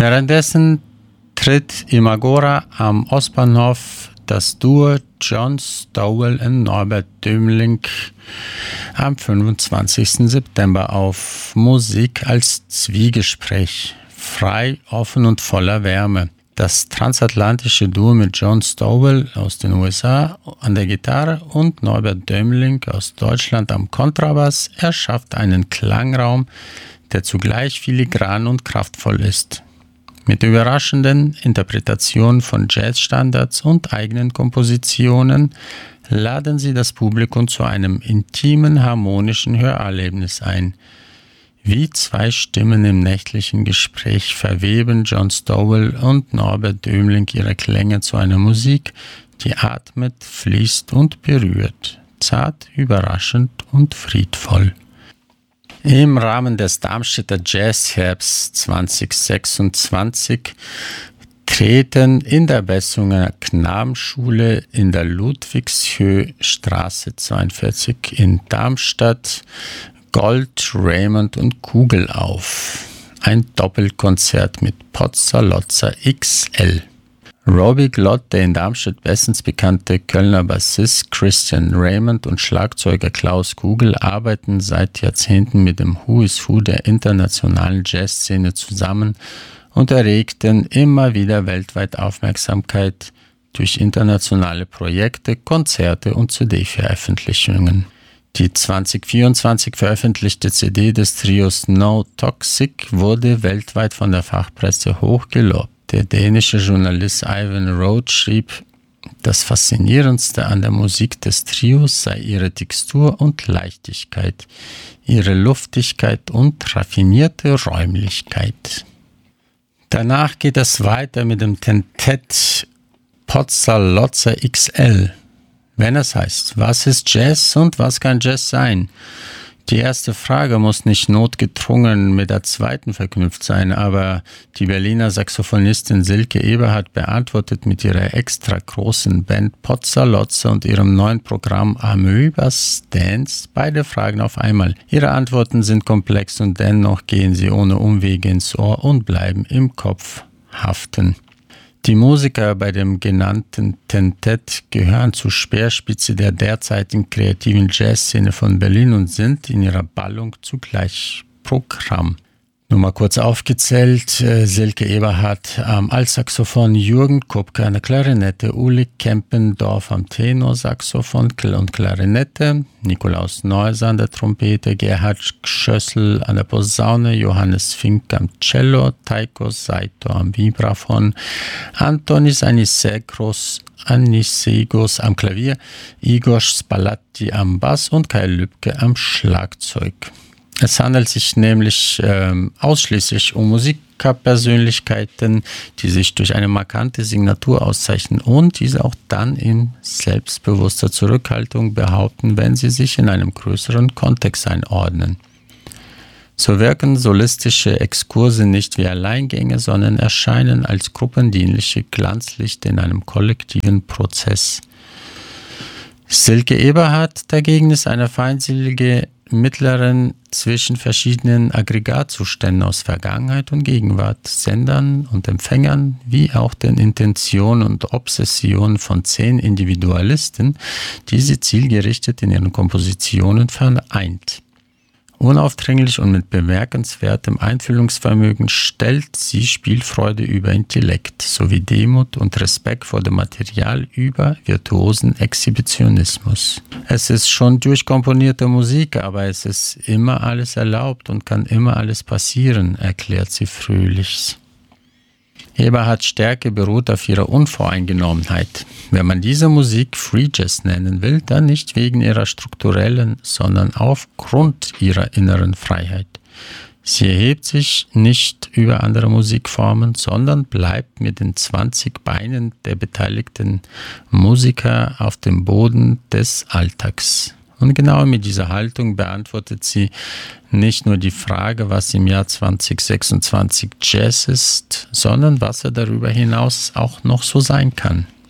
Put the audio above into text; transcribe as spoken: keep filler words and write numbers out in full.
Währenddessen tritt im Agora am Ostbahnhof das Duo John Stowell und Norbert Dömling am fünfundzwanzigsten September auf. Musik als Zwiegespräch, frei, offen und voller Wärme. Das transatlantische Duo mit John Stowell aus den U S A an der Gitarre und Norbert Dömling aus Deutschland am Kontrabass erschafft einen Klangraum, der zugleich filigran und kraftvoll ist. Mit überraschenden Interpretationen von Jazzstandards und eigenen Kompositionen laden sie das Publikum zu einem intimen, harmonischen Hörerlebnis ein. Wie zwei Stimmen im nächtlichen Gespräch verweben John Stowell und Norbert Dömling ihre Klänge zu einer Musik, die atmet, fließt und berührt, zart, überraschend und friedvoll. Im Rahmen des Darmstädter Jazzherbst zwanzig sechsundzwanzig treten in der Bessunger Knabenschule in der Ludwigshöhe-Straße zweiundvierzig in Darmstadt Gold, Raymond und Kugel auf. Ein Doppelkonzert mit Pozzalozza X L. Robbie Glott, der in Darmstadt bestens bekannte Kölner Bassist Christian Raymond und Schlagzeuger Klaus Kugel arbeiten seit Jahrzehnten mit dem Who is Who der internationalen Jazzszene zusammen und erregten immer wieder weltweit Aufmerksamkeit durch internationale Projekte, Konzerte und C D-Veröffentlichungen. Die zwanzig vierundzwanzig veröffentlichte C D des Trios No Toxic wurde weltweit von der Fachpresse hoch gelobt. Der dänische Journalist Ivan Roth schrieb, das Faszinierendste an der Musik des Trios sei ihre Textur und Leichtigkeit, ihre Luftigkeit und raffinierte Räumlichkeit. Danach geht es weiter mit dem Tentett Pozzalozza X L. Wenn es heißt, was ist Jazz und was kann Jazz sein? Die erste Frage muss nicht notgedrungen mit der zweiten verknüpft sein, aber die Berliner Saxophonistin Silke Eberhardt beantwortet mit ihrer extra großen Band Pozzalozza und ihrem neuen Programm Amöbas Dance beide Fragen auf einmal. Ihre Antworten sind komplex und dennoch gehen sie ohne Umwege ins Ohr und bleiben im Kopf haften. Die Musiker bei dem genannten Tentett gehören zur Speerspitze der derzeitigen kreativen Jazzszene von Berlin und sind in ihrer Ballung zugleich Programm. Nur mal kurz aufgezählt, äh, Silke Eberhardt am Altsaxophon, Jürgen Kupke an der Klarinette, Uli Kempendorf am Tenorsaxophon und Klarinette, Nikolaus Neuser an der Trompete, Gerhard Schössl an der Posaune, Johannes Fink am Cello, Taiko Saito am Vibraphon, Antonis Anisegros, Anisegos am Klavier, Igor Spalatti am Bass und Kai Lübke am Schlagzeug. Es handelt sich nämlich ähm, ausschließlich um Musikerpersönlichkeiten, die sich durch eine markante Signatur auszeichnen und diese auch dann in selbstbewusster Zurückhaltung behaupten, wenn sie sich in einem größeren Kontext einordnen. So wirken solistische Exkurse nicht wie Alleingänge, sondern erscheinen als gruppendienliche Glanzlichter in einem kollektiven Prozess. Silke Eberhardt dagegen ist eine feindselige mittleren zwischen verschiedenen Aggregatzuständen aus Vergangenheit und Gegenwart, Sendern und Empfängern, wie auch den Intentionen und Obsessionen von zehn Individualisten, die sie zielgerichtet in ihren Kompositionen vereint. Unaufdringlich und mit bemerkenswertem Einfühlungsvermögen stellt sie Spielfreude über Intellekt sowie Demut und Respekt vor dem Material über virtuosen Exhibitionismus. Es ist schon durchkomponierte Musik, aber es ist immer alles erlaubt und kann immer alles passieren, erklärt sie fröhlich. Eberhardts Stärke beruht auf ihrer Unvoreingenommenheit. Wenn man diese Musik Free Jazz nennen will, dann nicht wegen ihrer strukturellen, sondern aufgrund ihrer inneren Freiheit. Sie erhebt sich nicht über andere Musikformen, sondern bleibt mit den zwanzig Beinen der beteiligten Musiker auf dem Boden des Alltags. Und genau mit dieser Haltung beantwortet sie nicht nur die Frage, was im Jahr zwanzig sechsundzwanzig Jazz ist, sondern was er darüber hinaus auch noch so sein kann.